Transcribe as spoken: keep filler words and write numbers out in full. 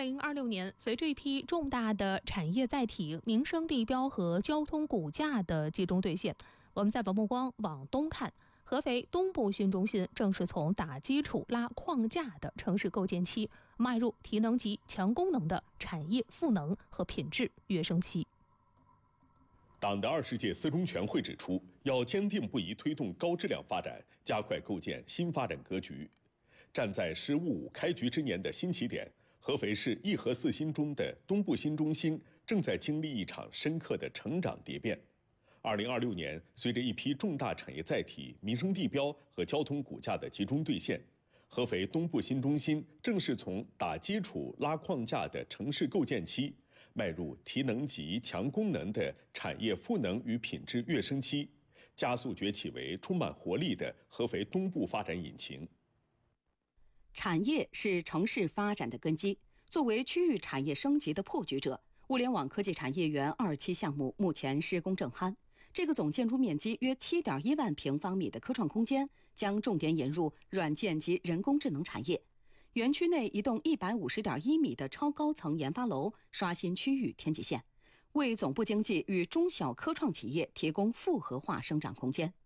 零二六年，随着一批重大的产业载体、民生地标和交通骨架的集中兑现，我们再把目光往东看，合肥东部新中心正是从打基础、拉框架的城市构建期，迈入提能级、强功能的产业赋能和品质跃升期。 党的二十届四中全会指出，要坚定不移推动高质量发展，加快构建新发展格局。站在“十五五”开局之年的新起点，合肥市一核四新中的东部新中心正在经历一场深刻的成长蝶变。二零二六年，随着一批重大产业载体、民生地标和交通骨架的集中兑现，合肥东部新中心正是从打基础、拉框架的城市构建期，迈入提能级、强功能的产业赋能与品质跃升期，加速崛起为充满活力的合肥东部发展引擎。 产业是城市发展的根基，作为区域产业升级的破局者，物联网科技产业园二期项目目前施工正酣。这个总建筑面积约 七点一万平方米的科创空间，将重点引入软件及人工智能产业。园区内一栋一百五十点一米的超高层研发楼，刷新区域天际线，为总部经济与中小科创企业提供复合化生长空间。